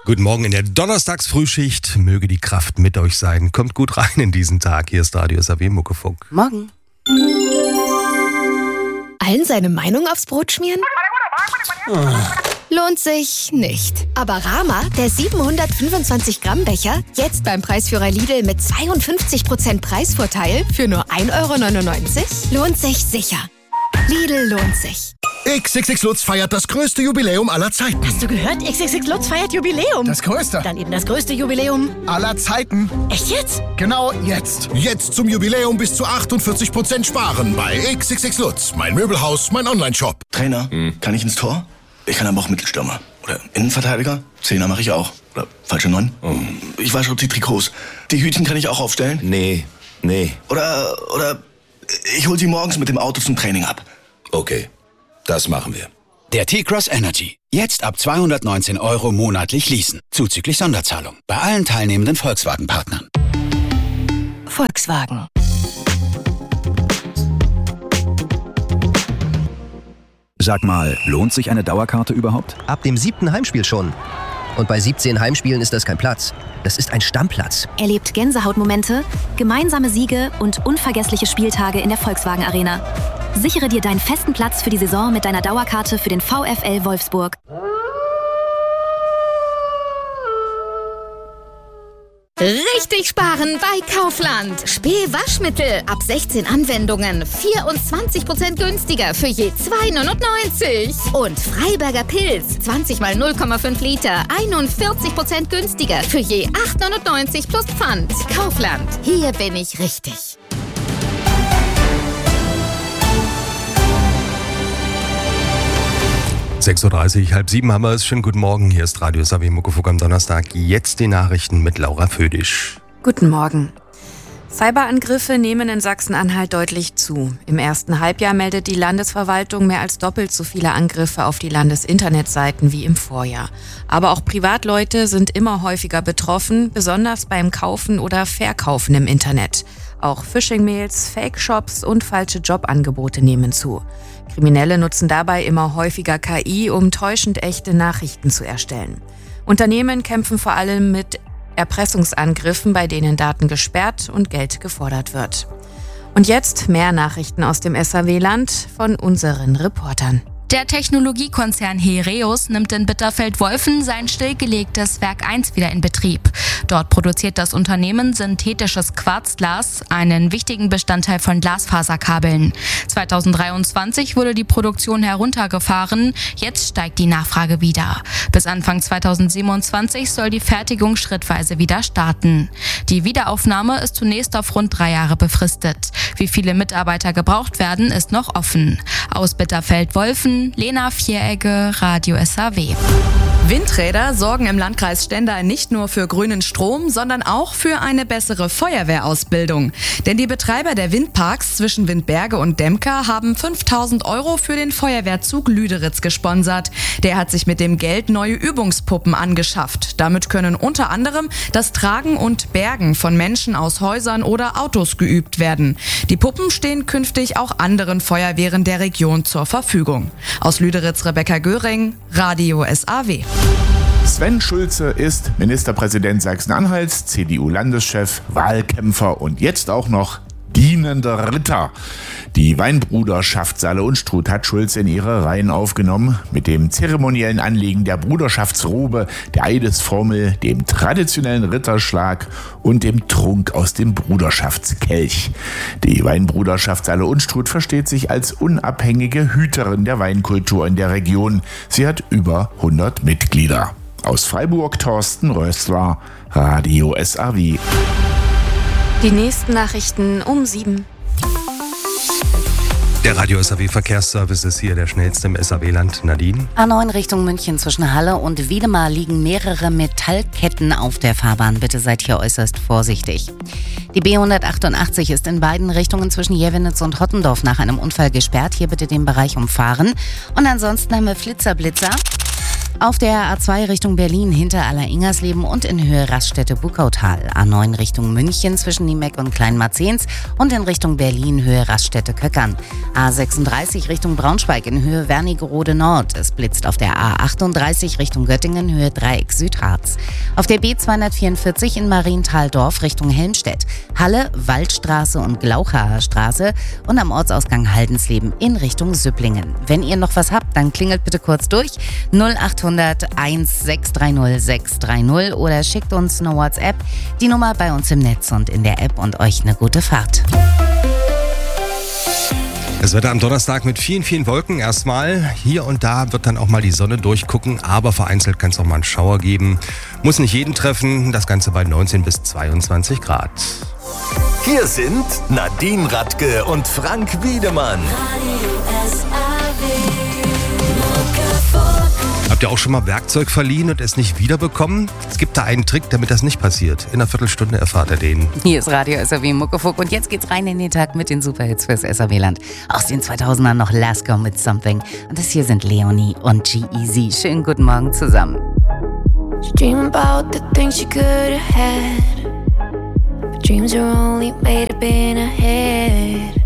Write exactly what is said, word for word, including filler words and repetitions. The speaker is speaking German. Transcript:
Guten Morgen in der Donnerstagsfrühschicht. Möge die Kraft mit euch sein. Kommt gut rein in diesen Tag. Hier ist Radio S A W Muckefunk. Morgen. Allen seine Meinung aufs Brot schmieren? Oh. Lohnt sich nicht. Aber Rama, der siebenhundertfünfundzwanzig Gramm Becher, jetzt beim Preisführer Lidl mit zweiundfünfzig Prozent Preisvorteil für nur ein Euro neunundneunzig, lohnt sich sicher. Lidl lohnt sich. X X X Lutz feiert das größte Jubiläum aller Zeiten. Hast du gehört? X X X Lutz feiert Jubiläum. Das größte. Dann eben das größte Jubiläum aller Zeiten. Echt jetzt? Genau jetzt. Jetzt zum Jubiläum bis zu achtundvierzig Prozent sparen bei X X X Lutz. Mein Möbelhaus, mein Online-Shop. Trainer, hm. kann ich ins Tor? Ich kann aber auch Mittelstürmer. Oder Innenverteidiger. Zehner mache ich auch. Oder falsche Neun. Oh. Ich wasche auch die Trikots. Die Hütchen kann ich auch aufstellen. Nee, nee. Oder, oder ich hol sie morgens mit dem Auto zum Training ab. Okay, das machen wir. Der T-Cross Energy. Jetzt ab zweihundertneunzehn Euro monatlich leasen. Zuzüglich Sonderzahlung. Bei allen teilnehmenden Volkswagen-Partnern. Volkswagen. Sag mal, lohnt sich eine Dauerkarte überhaupt? Ab dem siebten Heimspiel schon. Und bei siebzehn Heimspielen ist das kein Platz. Das ist ein Stammplatz. Erlebt Gänsehautmomente, gemeinsame Siege und unvergessliche Spieltage in der Volkswagen Arena. Sichere dir deinen festen Platz für die Saison mit deiner Dauerkarte für den VfL Wolfsburg. Richtig sparen bei Kaufland. Spee Waschmittel ab sechzehn Anwendungen. vierundzwanzig Prozent günstiger für je zwei neunundneunzig. Und Freiberger Pilz zwanzig mal null Komma fünf Liter. einundvierzig Prozent günstiger für je acht neunundneunzig plus Pfand. Kaufland. Hier bin ich richtig. sechs Uhr dreißig, halb sieben haben wir es. Schönen guten Morgen. Hier ist Radio S A W Muckefunk am Donnerstag. Jetzt die Nachrichten mit Laura Födisch. Guten Morgen. Cyberangriffe nehmen in Sachsen-Anhalt deutlich zu. Im ersten Halbjahr meldet die Landesverwaltung mehr als doppelt so viele Angriffe auf die Landesinternetseiten wie im Vorjahr. Aber auch Privatleute sind immer häufiger betroffen, besonders beim Kaufen oder Verkaufen im Internet. Auch Phishing-Mails, Fake-Shops und falsche Jobangebote nehmen zu. Kriminelle nutzen dabei immer häufiger K I, um täuschend echte Nachrichten zu erstellen. Unternehmen kämpfen vor allem mit Erpressungsangriffen, bei denen Daten gesperrt und Geld gefordert wird. Und jetzt mehr Nachrichten aus dem S A W-Land von unseren Reportern. Der Technologiekonzern Heraeus nimmt in Bitterfeld-Wolfen sein stillgelegtes Werk eins wieder in Betrieb. Dort produziert das Unternehmen synthetisches Quarzglas, einen wichtigen Bestandteil von Glasfaserkabeln. zweitausenddreiundzwanzig wurde die Produktion heruntergefahren, jetzt steigt die Nachfrage wieder. Bis Anfang zweitausendsiebenundzwanzig soll die Fertigung schrittweise wieder starten. Die Wiederaufnahme ist zunächst auf rund drei Jahre befristet. Wie viele Mitarbeiter gebraucht werden, ist noch offen. Aus Bitterfeld-Wolfen, Lena Vieregge, Radio S A W. Windräder sorgen im Landkreis Stendal nicht nur für grünen Strom, sondern auch für eine bessere Feuerwehrausbildung. Denn die Betreiber der Windparks zwischen Windberge und Demka haben fünftausend Euro für den Feuerwehrzug Lüderitz gesponsert. Der hat sich mit dem Geld neue Übungspuppen angeschafft. Damit können unter anderem das Tragen und Bergen von Menschen aus Häusern oder Autos geübt werden. Die Puppen stehen künftig auch anderen Feuerwehren der Region zur Verfügung. Aus Lüderitz Rebecca Göring, Radio S A W. Sven Schulze ist Ministerpräsident Sachsen-Anhalts, C D U-Landeschef, Wahlkämpfer und jetzt auch noch dienender Ritter. Die Weinbruderschaft Saale Unstrut hat Schulze in ihre Reihen aufgenommen. Mit dem zeremoniellen Anlegen der Bruderschaftsrobe, der Eidesformel, dem traditionellen Ritterschlag und dem Trunk aus dem Bruderschaftskelch. Die Weinbruderschaft Saale Unstrut versteht sich als unabhängige Hüterin der Weinkultur in der Region. Sie hat über hundert Mitglieder. Aus Freiburg Thorsten Rössler, Radio S A W. Die nächsten Nachrichten um sieben. Der Radio S A W Verkehrsservice ist hier der schnellste im S A W-Land. Nadine? A neun Richtung München zwischen Halle und Wiedemar liegen mehrere Metallketten auf der Fahrbahn. Bitte seid hier äußerst vorsichtig. Die B hundertachtundachtzig ist in beiden Richtungen zwischen Jevenitz und Hottendorf nach einem Unfall gesperrt. Hier bitte den Bereich umfahren. Und ansonsten haben wir Flitzerblitzer. Auf der A zwei Richtung Berlin hinter Aller-Ingersleben und in Höhe Raststätte-Buckautal. A neun Richtung München zwischen Niemeck und Kleinmarzens und in Richtung Berlin Höhe Raststätte-Köckern. A sechsunddreißig Richtung Braunschweig in Höhe Wernigerode Nord. Es blitzt auf der A achtunddreißig Richtung Göttingen Höhe Dreieck Südharz. Auf der B zweihundertvierundvierzig in Marienthal-Dorf Richtung Helmstedt. Halle, Waldstraße und Glauchaer Straße und am Ortsausgang Haldensleben in Richtung Süpplingen. Wenn ihr noch was habt, dann klingelt bitte kurz durch null achthundert eins sechs drei null sechs drei null oder schickt uns eine WhatsApp. Die Nummer bei uns im Netz und in der App und euch eine gute Fahrt. Das Wetter am Donnerstag mit vielen, vielen Wolken erstmal. Hier und da wird dann auch mal die Sonne durchgucken, aber vereinzelt kann es auch mal einen Schauer geben. Muss nicht jeden treffen, das Ganze bei neunzehn bis zweiundzwanzig Grad. Hier sind Nadine Radke und Frank Wiedemann. Habt ihr auch schon mal Werkzeug verliehen und es nicht wiederbekommen? Es gibt da einen Trick, damit das nicht passiert. In einer Viertelstunde erfahrt ihr den. Hier ist Radio S R W Muckefuck und jetzt geht's rein in den Tag mit den Superhits fürs S R W-Land. Aus den zweitausendern noch Last Go mit Something. Und das hier sind Leonie und G-Eazy. Schönen guten Morgen zusammen. Dream about the things you could have had, but dreams are only made up in a head.